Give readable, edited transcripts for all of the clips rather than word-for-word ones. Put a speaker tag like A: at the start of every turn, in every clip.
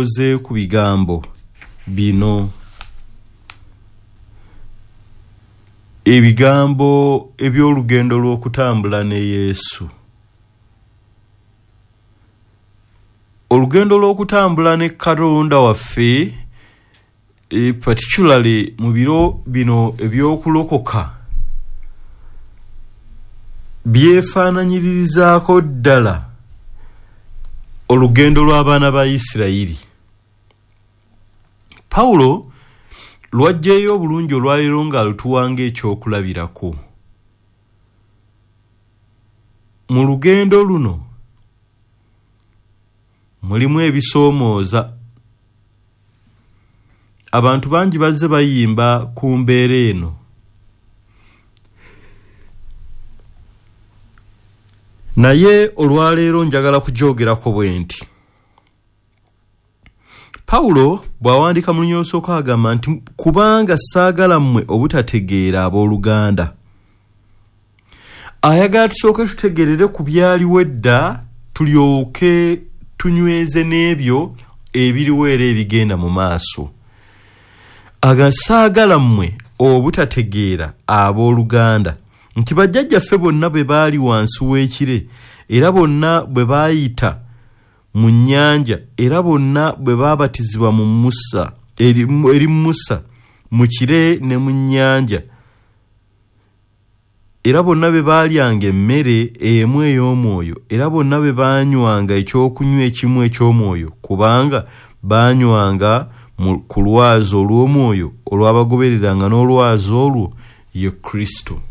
A: tubuze ku bigambo bino. Ebigambo eby'olugendo lw'okutambula ne Yesu. Olugendo lw'okutambula ne Katonda waffe, particularly mu biro bino eby'okulokoka, byefaananyirizaako ddala olugendo lw'abaana ba Isirayiri. Pawulo lwajjayo obulungi olwaleero ng'alutuwanga ekyokulabirako. Mu lugendo luno mulimu ebisoomooza. Abantu bangi bazze bayimba ku mbeera eno. Naye olwaleero njagala kujoogerako bwe nti Pawulo bw'awandiika mu lunyooso agamba nti kubanga saagala mmwe obutategeera abooluganda. Ayagala tusooke tutegerere ku byaliwo edda tulyoke tunyweze n'ebyo ebiriwo era ebigenda mu maaso. Saagala mmwe obutategeera abooluganda nti bajjajjaffe bonna bwe baali wansi w'ekire era bonna bwe baayita mu nnyanja era bonna bwe baabatizibwa mu Musa eri Musa mu kire ne mu nnyanja era bonna bwe baalyanga emmere emu ey'omwoyo era bonna bwe baanywanga ekyokunywa ekimu eky'omwoyo kubanga baanywanga ku lwazi olw'omwoyo olwabagobereranga n'olwazi olwo ye Kristo.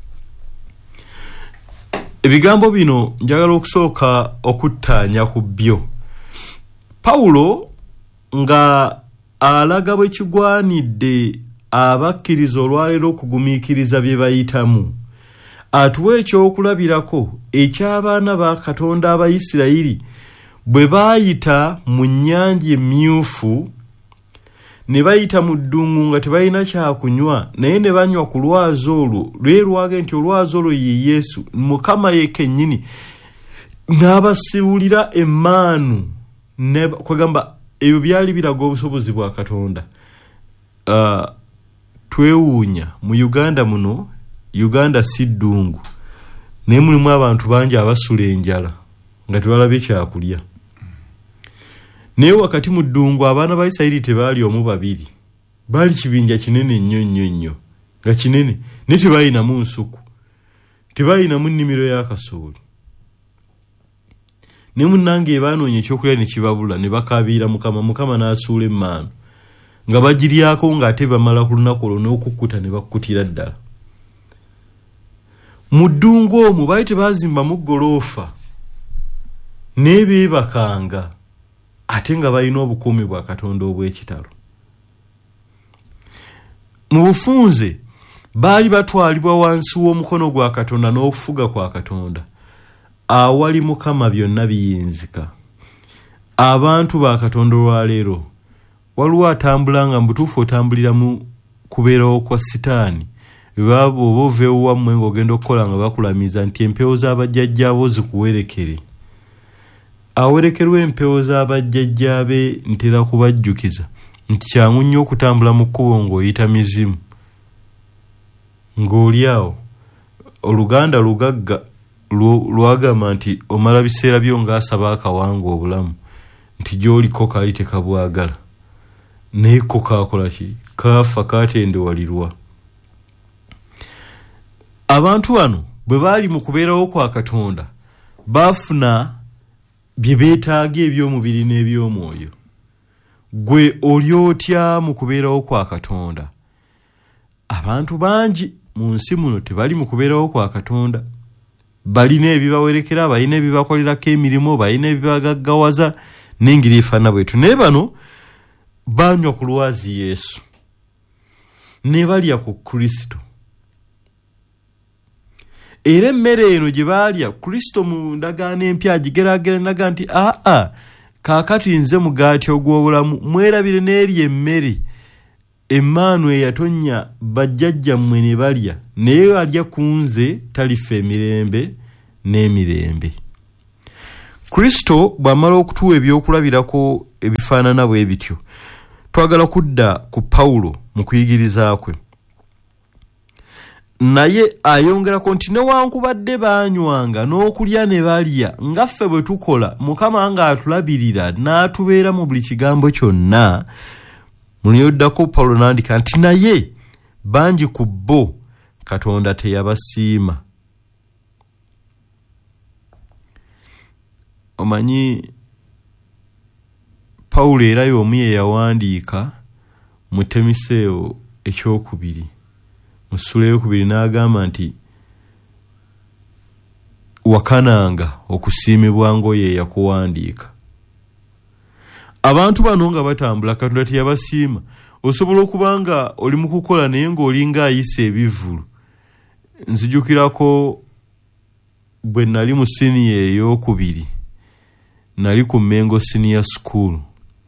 A: Ebigambo bino njagala okusooka okuttaanya ku byo. Pawulo nga alaga bwe kigwanidde abakkiriza olwaleero okugumiikiriza bye bayitamu, atuwa ekyokulabirako eky'abaana ba Katonda Abayisirayiri bwe baayita mu nnyanja emyufu ne bayita mu ddungu nga tebalina kyakunywa naye ne banywa ku lwazi olwo lwerwage nti olwazi olwo ye Yesu Mukama ye kennyini n'abasiwulira emmaanu kwegamba ebyo byali biraga obusobozi bwa Katonda. Twewuunya mu Uganda muno, Uganda si ddungu naye mulimu abantu bangi abasula enjala nga tebalabye kyakulya. Naye wakati mu ddungu abaana ba Isirayiri tebaali omu babiri, baali kibinja kinene nnyo nga kinene naye tebalinamu nsuku, tebalinamu nnimiro ya kasooli. Ne munnange ebaanoonya ekyokulya ne kibabula ne bakaabira Mukama n'asuula emmaanu nga bagiryako ng'ate bamala ku lunaku olwo n'okukkuta ne bakkutira ddala. Mu ddungu omwo baali tebaazimbamu ggoloofa naye beebakanga ate nga balina obukuumi bwa Katonda obw'ekitalo. Mu bufunze baali batwalibwa wansi w'omukono gwa Katonda n'okufuga kwa Katonda. Awali Mukama byonna biyinzika. Abantu ba Katonda olwaleero waliwo atambula nga mbutuufu otambulira mu kubeerawo kwa Sitaani. Baba oba oveewo wammwe ng'ogenda okukola nga bakulamiza nti empewo z'abajjajjaabo zikuwerekere. Awerekerwa empewo z'abajjajjaabe ntera kubajjukiza nti kyangu nnyo okutambula mu kkubo ng'oyita mizimu. Ng'oli awo Oluganda lugagga lwagamba nti omala biseera byo ng'asaba akawanga obulamu nti gy'oliko kaali tekabwagala naye ko kaakola ki? Kaafa kaatendewalirwa. Abantu bano bwe baali mu kubeerawo kwa Katonda baafuna bye beetaaga eby'omubiri n'eby'omwoyo. Gwe oli otya mu kubeerawo kwa Katonda? Abantu bangi mu nsi muno tebali mu kubeerawo kwa Katonda. Balina ebibawerekera, balina ebibakolerako emirimu, balina ebibagaggawaza n'engeri efaana bwetu. Naye bano banywa ku lwazi Yesu ne balya ku Kristo. Era emmere eno gye baalya Kristo mu ndagaano empya agigeraageranaga nti kaakati nze mugaati ogw'obulamu, mwerabire n'eri emmere emmaanu eyatonnya bajjajjammwe ne balya, naye alya ku nze talifa emirembe n'emirembe. Kristo bw'amala okutuwa ebyokulabirako ebifaanana bwe bityo, twagala kudda ku Pawulo mu kuyigiriza kwe. Naye ayongerako nti newankubadde baanywanga n'okulya ne balya nga ffe bwe tukola, Mukama ng'atulabirira n'atubeera mu buli kigambo kyonna. Muliyoddako Pawulo n'andika nti naye bangi ku bo Katonda teyabasiima. Omanyi Pawulo era y'omu ye yawandiika mu Timoseewo ekyokubiri mu ssula ey'okubiri n'agamba nti wakananga okusiimibwa ng'oyo yakuwandiika. Abantu bano nga batambula Katonda teyabasiima. Osobola okuba nga oli mu kukola naye ng'oli ng'ayisa ebivvulu. Nzijukirako bwe nali mu siniya ey'okubiri, nali ku Mengo Senior School.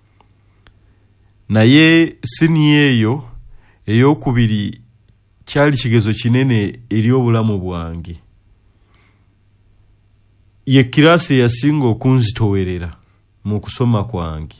A: Naye siniya eyo ey'okubiri kyali kigezo kinene eri obulamu bwange. Ye kirasi yasinga okunzitowerera mu kusoma kwange.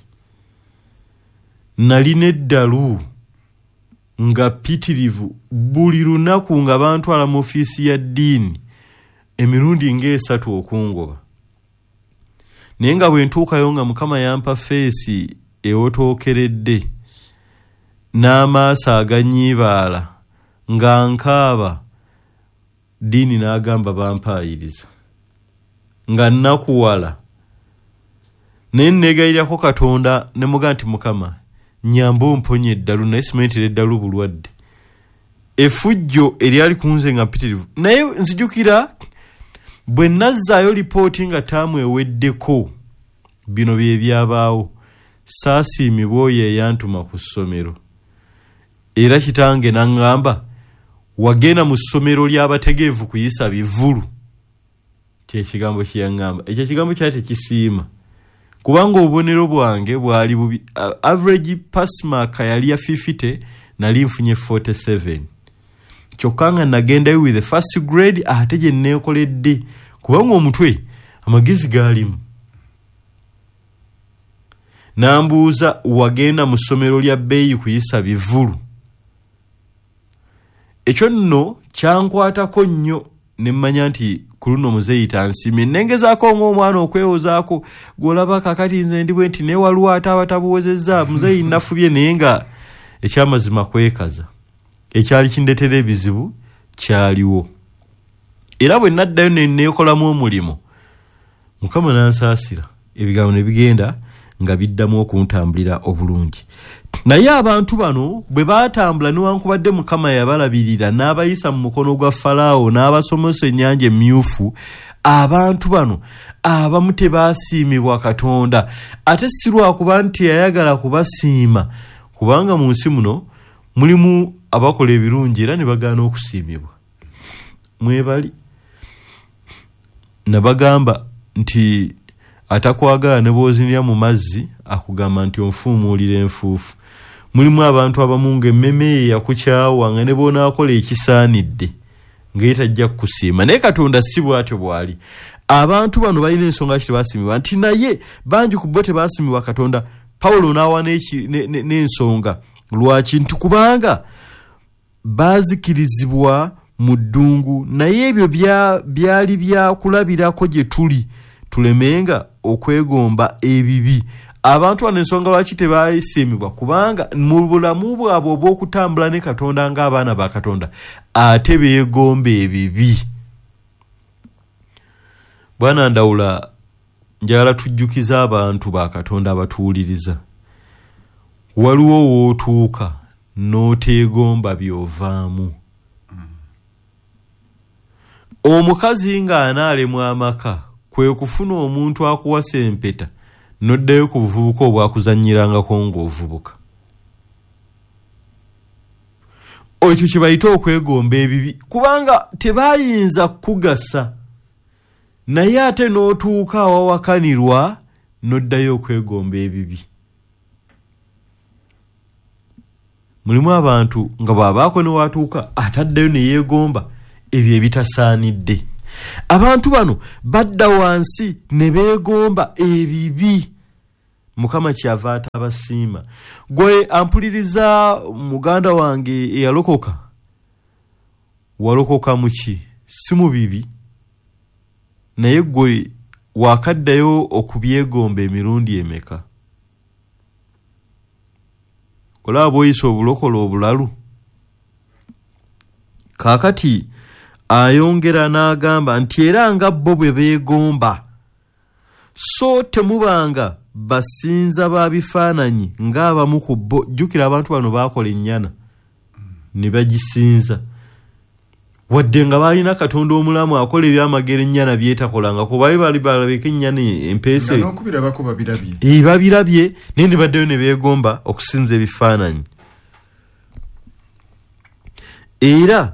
A: Nali neddalu nga pitirivu buli lunaku nga bantwala mu ofiisi ya ddiini emirundi ng'esatu okungoba. Naye nga bwe ntuukayo nga Mukama yampa feesi ewotookeredde n'amaaso aganyiibaala nga nkaaba, ddiini n'agamba bampaayiriza nga nnakuwala. Naye nneegayirirako Katonda ne muga nti Mukama nyamba omponye eddalu, naye simentera eddalu bulwadde. Effujjo eryali kunze nga mpitirivu. Naye nzijukira bwe nazzaayo lipooti nga taamu eweddeko, bino bye byabaawo, saasiimibwa oyo eyantuma ku ssomero. Era kitange n'aŋŋamba wagenda mu ssomero ly'abategeevu kuyisa bivvulu. Kyekigambo kye yaŋŋamba. Ekyo ekigambo kyali tekisiima. Kubanga obubonero bwange bwali bubi. Average pass mark yali ya 50, nali nfunye 47. Kyokka nga nagendayo with the first grade ate gye neekoledde, kubanga omutwe amagezi gaalimu. Nambuuza wagenda mu ssomero lya bbeeyi kuyisa bivvulu. Ekyo nno kyankwatako nnyo ne mmanya nti ku luno muzeeyi tansiimye. Nengezaako ng'omwana okwewozaako, gw'olaba kakati nze ndi bwe nti naye waliwo ate abatabuwozezza. Muzeeyi nafubye naye nga ekyamazima kwekaza. Ekyali kindetera ebizibu kyaliwo. Era bwe naddayo ne neekolamu omulimu, Mukama n'ansaasira, ebigambo ne bigenda nga biddamu okuntambulira obulungi. Naye abantu bano bwe baatambula newankubadde Mukama yabalabirira n'abayisa mu mukono gwa Falaawo n'abasomosa ennyanja emmyufu, abantu bano abamu tebaasiimibwa Katonda. Ate si lwakuba nti yayagala kubasiima, kubanga mu nsi muno mulimu abakola ebirungi era ne bagaana okusiimibwa. Mwebali nabagamba nti atakwagala ne bw'ozinira mu mazzi akugamba nti onfuumuulira enfuufu. Mulimu abantu abamu ng'emmeme yakukyawa nga ne bw'onaakola ekisaanidde ng'ye tajja kukusiima. Naye Katonda si bw'atyo bw'ali. Abantu bano balina ensonga ki tebaasiimibwa, nti naye bangi ku bo tebaasiimibwa Katonda. Pawulo n'awa n'ensonga lwaki, nti kubanga baazikirizibwa mu ddungu, naye ebyo byali byakulabirako gye tuli, tulemenga okwegomba ebibi. Abantu bano ensonga lwaki tebaasiimibwa, kubanga mu bulamu bwabwe obw'okutambula ne Katonda ng'abaana ba Katonda ate beegomba ebibi. Bwana Ndawula, njagala tujjukiza abantu ba Katonda abatuwuliriza, waliwo w'otuuka n'oteegomba by'ovaamu. Omukazi ng'anaalemwa amaka kwe kufuna omuntu akuwasa empeta n'oddayo ku buvubuka obwakuzannyirangako ng'ovubuka. Ekyo kye bayita okwegomba ebibi, kubanga tebaayinza kugasa, naye ate n'otuuka awawakanirwa n'oddayo okwegomba ebibi. Mulimu abantu nga bw'abaako ne watuuka ataddayo ne yeegomba ebyo ebitasaanidde. abantu bano badda wansi ne beegomba ebibi Mukama kyava atabasiima. Gwe ampuliriza muganda wange eyalokoka walokoka muki si mu bibi naye gwe wakaddayo okubyegomba emirundi emeka olaba oyisa obulokolo obulalu kaakati ayongera n'agamba nti era nga bo bwe beegomba so temubanga basinza ba bifaananyi ng'abamu ku bo. Jjukira abantu bano baakola ennyana ne bagisinza wadde nga balina Katonda omulamu akola ebyamagero ennyana byetakolanga kuba bali balabika ennyana empeese
B: n'okubirabako babirabye
A: babirabye naye ne baddeyo ne beegomba okusinza ebifaananyi. Era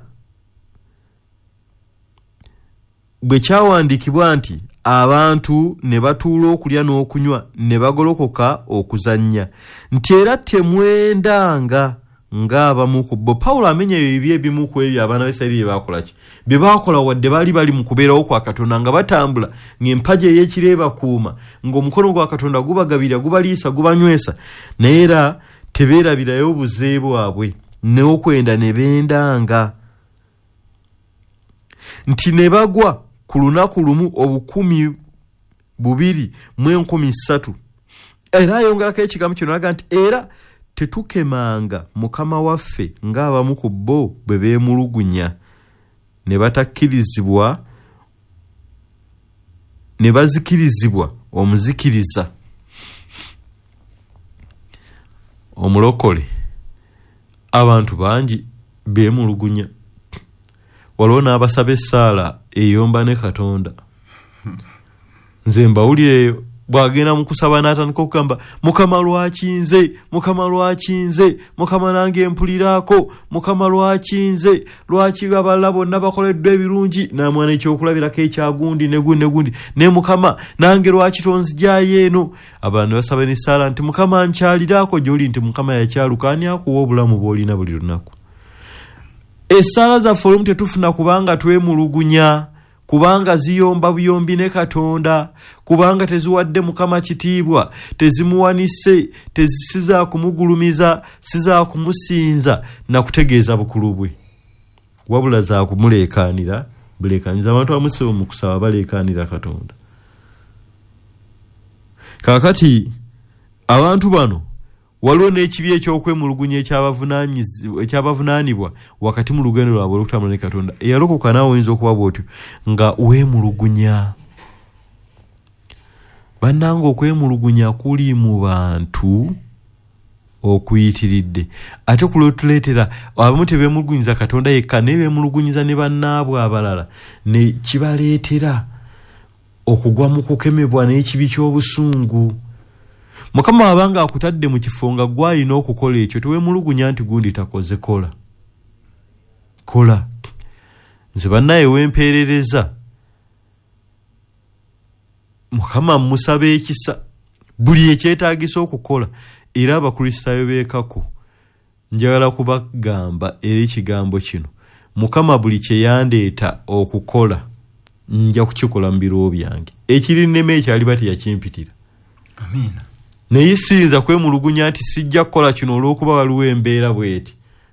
A: bwe kyawandiikibwa nti abantu ne batuula okulya n'okunywa ne bagolokoka okuzannya nti era temwendanga ng'abamu ku bo. Pawulo amenya ebibi ebimu ku ebyo abaana b'Isirayiri bye baakola ki bye baakola wadde bali mu kubeerawo kwa Katonda nga batambula ng'empagi ey'ekire bakuuma ng'omukono gwa Katonda gubagabira gubaliisa gubanywesa naye era tebeerabirayo buze bwabwe n'okwenda ne bendanga nti ne bagwa ku lunaku lumu 2,230. Era ayongerako ekigambo kino n'aga nti era tetukemanga Mukama waffe ng'abamu ku bo bwe beemulugunya ne batakkirizibwa ne bazikirizibwa omuzikiriza. Omulokole abantu bangi beemulugunya waliwo n'abasaba essaala eyomba ne Katonda. Nze mbawulireyo bw'agenda mu kusaba n'atandika okugamba Mukama lwakinze, Mukama lwakinze, Mukama nange mpuliraako, Mukama lwakinze, lwaki abalala bonna bakoleddwa ebirungi n'amwana ekyokulabirako ekyagundi ne gundi ne Mukama nange lwaki tonzigyayo eno. Abantu basaba n'essaala nti Mukama nkyaliraako gy'oli nti Mukama yakyaluka ani akuwa obulamu bw'olina buli lunaku. Essaala zaffe olumu tetufuna kubanga twemulugunya kubanga ziyomba buyombi ne Katonda kubanga teziwadde Mukama kitiibwa tezimuwanise tezisiza kumugulumiza siza kumusinza na kutegeeza bukulu bwe wabula za kumuleekaanira buleekaanyiza abantu amusebo mu kusaba baleekaanira Katonda. Kaakati abantu bano waliwo n'ekibi ekyokwemulugunya ekyabavunaanibwa wakati mu lugendo lwabwe olwokutambula ne Katonda. Eyalokoka naawe oyinza okuba bw'otyo nga weemulugunya. Bannanga okwemulugunya kuli mu bantu okuyitiridde ate kulwotuleetera abamu tebeemulugunyiza Katonda yekka naye beemulugunyiza ne bannaabwe abalala ne kibaleetera okugwa mu kukemebwa n'ekibi ky'obusungu. Mukama abanga akutadde mu kifo nga gwalina okukola ekyo teweemulugunya nti gundi takoze kola. Nze bannaye wempeerereza Mukama musaba ekisa buli ekyetaagisa okukola era abakristaayo beekako njagala kubagamba era ekigambo kino Mukama buli kye yandeeta okukola nja kukikola mu biro byange ekiri nneme ekyaliba teyakimpitira.
B: Amiina.
A: Naye siyinza kwemulugunya nti sijja kukola kino olw'okuba waliwo embeera bw'eti.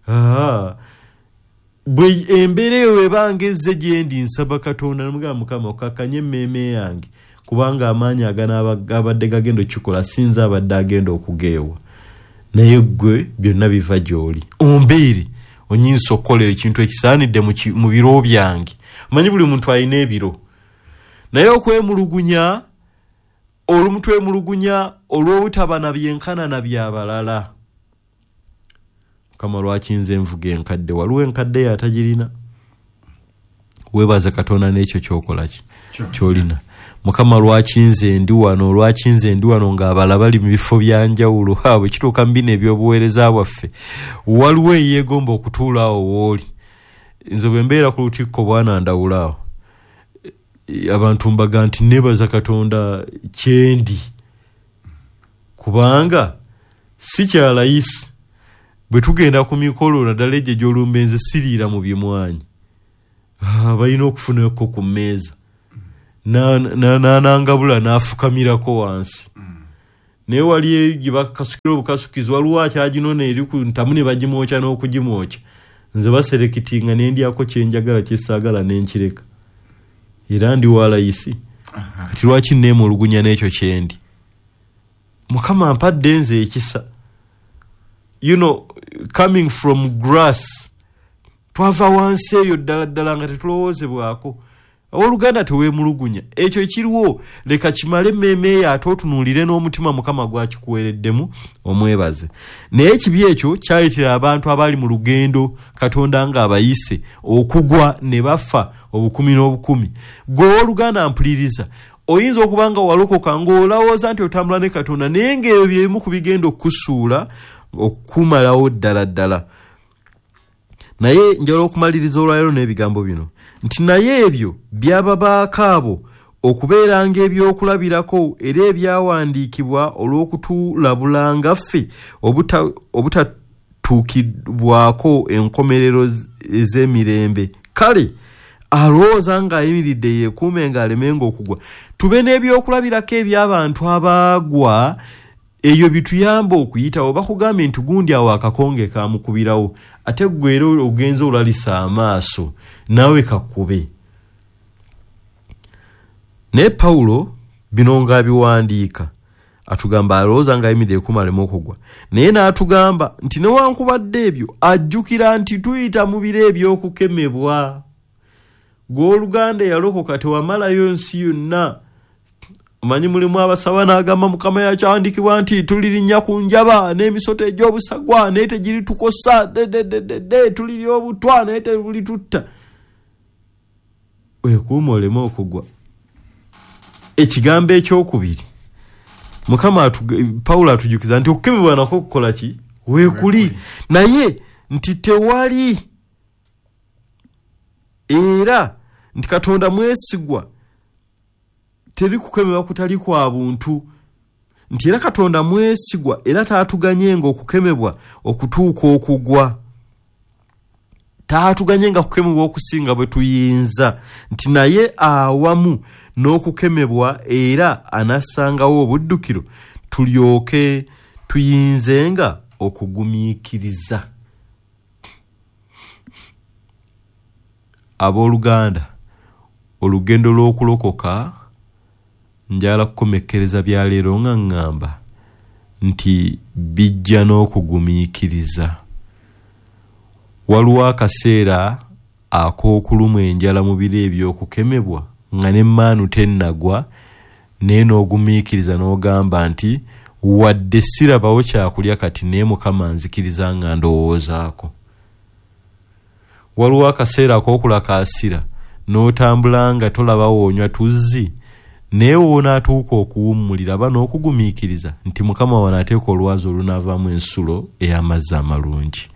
A: Bwe embeera eyo ebanga ezze gye ndi nsaba Katonda namugamba Mukama okakkanye emmeeme yange kubanga amaanyi abadde gagenda okukikola sinza abadde agenda okugeewa naye ggwe byonna biva gy'oli ombeere onyinza okukola ekintu ekisaanidde mu biro byange. Omanyi buli muntu alina ebiro naye okwemulugunya olumu twemulugunya olw'obutaba na byenkana na by'abalala. Mukama lwakinze envuga enkadde waliwo enkadde yatagirina weebaza Katonda n'ekyo kyokola kyolina. Mukama lwakinze ndi wano ng'abala bali mu bifo byanjawulo bwe kituuka mu bino eby'obuweereza bwaffe waliwo eyeegomba okutuula awo w'oli. Nze bwe mbeera ku lutikko bwana ndawula awo abantu mbaga nti neebaza Katonda kyendi kubanga si kyalayisi bwe tugenda ku mikolo naddala egyo gy'olumbenze siriira mu byemwanyi balina okufunako ku mmeeza nangabula n'afukamirako wansi naye wali gye bakasukira obukasukizi waliwo akyaginona eri ku ntamu ne bagimwokya n'okugimwokya nze baserekitinga nendyako kyenjagala kyesaagala nenkireka era ndi walayisi kati lwaki neemulugunya n'ekyo kyendi Mukama mpadde nze ekisa coming from grass twava wansi eyo ddala nga tetulowoozebwako Oluganda teweemulugunya ekyo ekiriwo leka kimale emmeeme ate otunuulire n'omutima Mukama gwakikuweereddemu omwebaze naye ekibi ekyo kyaleetera abantu abali mu lugendo Katonda nga abayise okugwa ne bafa obukumi n'obukumi gwe Oluganda mpuliriza oyinza okuba nga walokoka ng'olowooza nti otambula ne Katonda naye ng'ebyo byemu ku bigenda okukusuula okukumalawo ddala naye njala okumaliriza olwaleero n'ebigambo bino nti naye ebyo byababaako abo okubeera ng'ebyokulabirako era ebyawandiikibwa olw'okutulabulanga ffe obutatuukibwako enkomerero ez'emirembe kale alowooza ng'ayimiridde yeekuume ng'alemenga okugwa tube n'ebyokulabirako eby'abantu abaagwa eyo bituyamba okuyitawo bakugambye nti gundi awo akakonge kamukubirawo ate gwera ogenza olalisa amaaso nawe kakube ne Paulo bino ng'abiwandiika atugamba alowooza ng'ayimiridde kumalemu okugwa naye n'atugamba nti newankubadde ebyo ajjukira nti tuyita mu biro eby'okukemebwa gw'Oluganda yalokoka tewamalayo nsi yonna omanyi mulimu abasaba n'agamba Mukama yakyawandiikibwa nti tulirinnya ku njaba n'emisoto egy'obusagwa naye tegiritukosa tuliri obutwa naye tebulitutta weekuuma oleme okugwa ekigambo ekyokubiri Mukama Paulo atujukiza nti okukemebwa nako kukola ki weekuli naye nti tewali era nti Katonda mwesigwa teri kukemebwa kutali kwa buntu nti era Katonda mwesigwa era taatuganyenga okukemebwa okutuuka okugwa taatuganyenga kukemebwa okusinga bwe tuyinza nti naye awamu n'okukemebwa era anasangawo obuddukiro tulyoke tuyinzenga okugumiikiriza abooluganda olugendo lw'okulokoka njala kukomekkereza byaleero nga ngamba nti bijja n'okugumiikiriza waliwo akaseera ak'okulumwa enjala mu biro eby'okukemebwa nga n'emmaanu tennagwa naye n'ogumiikiriza n'ogamba nti wadde sirabawo kyakulya kati naye Mukama nzikiriza nga ndowoozaako waliwo akaseera ak'okulakaasira n'otambula nga tolaba woonywa tuzzi naye woonaatuuka okuwummulira aba n'okugumiikiriza nti Mukama wanaateeka olwazi olunaavaamu ensulo ey'amazzi amalungi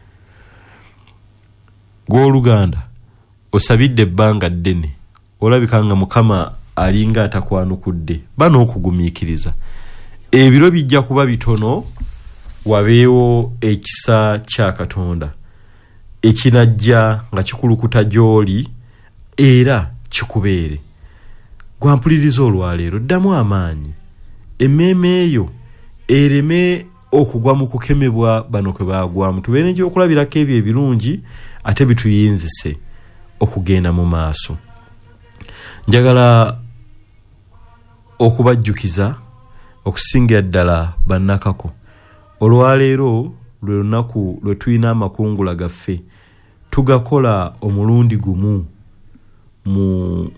A: gw'Oluganda osabidde ebbanga ddene olabika nga Mukama alinga atakwanukudde ba n'okugumiikiriza ebiro bijja kuba bitono wabeewo ekisa kya Katonda ekinajja nga kikulukuta gy'oli era kikubeere gwampuliriza olwaleero ddamu amaanyi emmeeme eyo ereme okugwa mu kukemebwa bano kwe baagwamu tubeere n'ekyokulabirako ebyo ebirungi ate bituyinzise okugenda mu maaso njagala okubajjukiza okusingira ddala bannakako olwaleero lwe lunaku lwe tulina amakungula gaffe tugakola omulundi gumu mu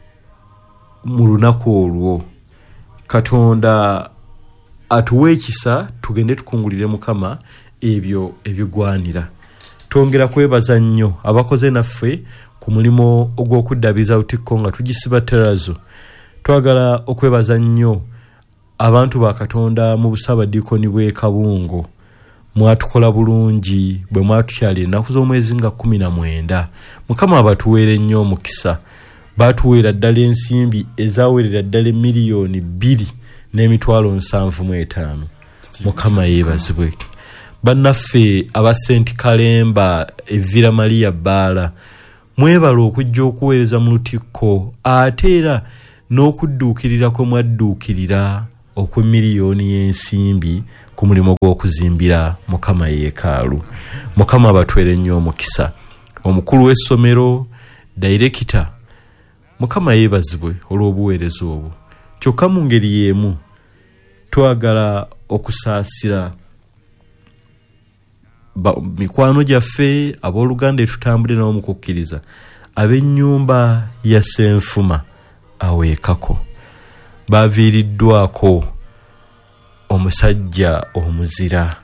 A: lunaku olwo Katonda atuwe ekisa tugende tukungulire Mukama ebyo ebigwanira twongera kwebaza nnyo abakoze naffe ku mulimo ogw'okuddabiza Lutikko nga tugisiba terazo twagala okwebaza nnyo abantu ba Katonda mu busabadiikoni bw'e Kabungo mwatukola bulungi bwe mwatukyalira ennaku z'omwezi nga 19 Mukama abatuweere nnyo omukisa batuweera ddala ensimbi ezaweerera ddala miliyoni 2.75 Mukama yeebazibwe bannaffe aba St. Kalemba Evira Maria Bala mwebala okujja okuweereza mu lutikko ate era n'okudduukirira kwe mwadduukirira okw'emiliyoni y'ensimbi ku mulimu gw'okuzimbira Mukama yeekaalu. Mukama abatwere nnyo omukisa. Omukulu w'essomero, dairekita, Mukama yeebazibwe olw'obuweereza obwo. Kyokka mu ngeri y'emu twagala okusaasira mikwano gyaffe abooluganda etutambule nabo mu kukkiriza ab'ennyumba ya Ssenfuma aweekako. Baaviiriddwako omusajja omuzira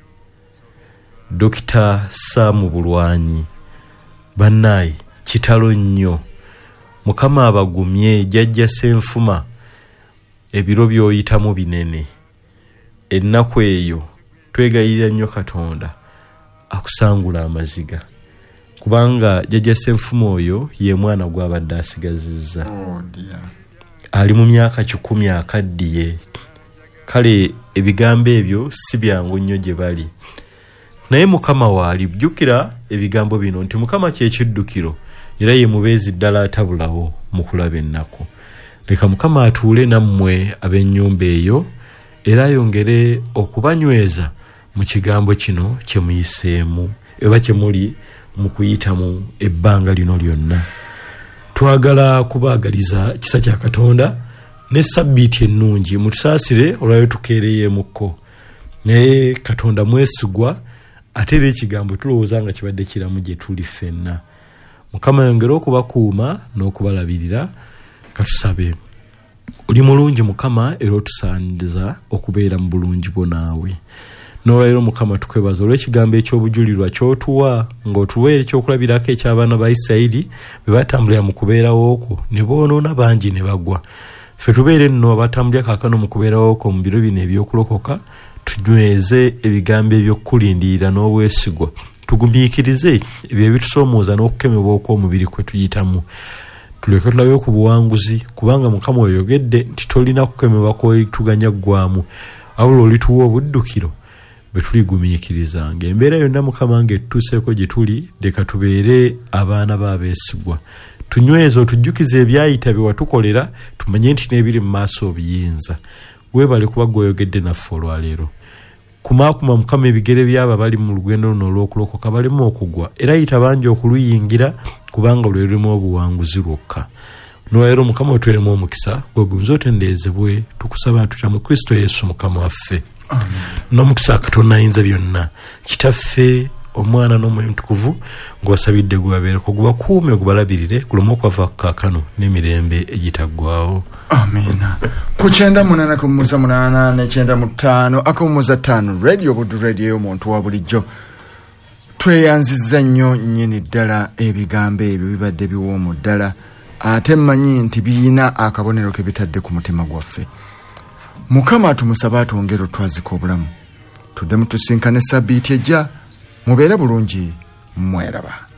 A: Dokita Saamu Bulwanyi. Bannaye kitalo nnyo. Mukama abagumye jjajja Ssenfuma, ebiro by'oyitamu binene. Ennaku eyo twegayirira nnyo Katonda akusangula amaziga, kubanga jjajja Ssenfuma oyo ye mwana gw'abadde asigazizza. Ali mu myaka 10 akaddiye. Kale ebigambo ebyo si byangu nnyo gye bali, naye Mukama waali. Jjukira ebigambo bino nti Mukama kyekiddukiro era ye mubeezi ddala atabulawo mu kulaba ennaku. Leka Mukama atuule nammwe ab'ennyumba eyo era ayongere okubanyweza mu kigambo kino kye muyiseemu eba kye muli mu kuyitamu ebbanga lino lyonna. Twagala kubaagaliza kisa kya Katonda ne sabbiiti ennungi mutusaasire olwayo tukeereyeemukko. Naye Katonda mwesigwa ate era ekigambo tulowooza nga kibadde kiramu gye tuli ffenna. Mukama yongere okubakuuma n'okubalabirira. Katusabe. Oli mulungi Mukama era otusaaniriza okubeera mu bulungi bwo naawe. N'olwaleero Mukama tukwebaza olw'ekigambo eky'obujulirwa ky'otuwa ng'otuwa ekyokulabirako eky'abaana ba Isirayiri bwe batambulira mu kubeerawo okwo ne boonoona bangi ne bagwa. Ffe tubeere nno abatambulira kaakano mu kubeerawo okwo mu biro bino eby'okulokoka, tunyweze ebigambo eby'okulindirira n'obwesigwa, tugumiikirize ebyo ebitusoomooza n'okukemebwa okw'omubiri kwe tuyitamu. Tuleke tulabe ku buwanguzi, kubanga Mukama oyogedde nti tolina kukemebwa kw'olituganya ggwamu, wabula olituwa obuddukiro bwe tuligumiikirizanga. Embeera yonna Mukama ng'etutuuseeko gye tuli, leka tubeere abaana b'abeesigwa. Tunyweze otujjukize ebyayita bye watukolera, tumanye nti n'ebiri mu maaso obiyinza. Weebale kuba gw'oyogedde naffe olwaleero. Kumaakuma Mukama ebigere by'abo bali mu lugendo luno olw'okulokoka balemu okugwa, era yita bangi okuluyingira, kubanga lwe lulimu obuwanguzi lwokka. N'olwaleero Mukama otweremu omukisa, gw'ogumize otendeezebwe, tukusaba tutya mu Kristo Yesu Mukama waffe. N'omukisa Katonda ayinza byonna, Kitaffe, Omwana n'Omwoyo Mutukuvu, ng'obasabidde gubabeereko, gubakuume, gubalabirire, guleme okwava kaakano n'emirembe egitaggwaawo.
B: Amina. Ku 98.8 Radio Buddu Radio y'omuntu wa bulijjo. Tweyanzizza nnyo nnyini ddala ebigambo ebyo bibadde biwoomu ddala, ate mmanyi nti biyina akabonero ke bitadde ku mutima gwaffe. Mukama tumusaba atwongere otwazika obulamu. Tuddemu tusinkane sabbiiti ejja. Mubeere bulungi, mweraba.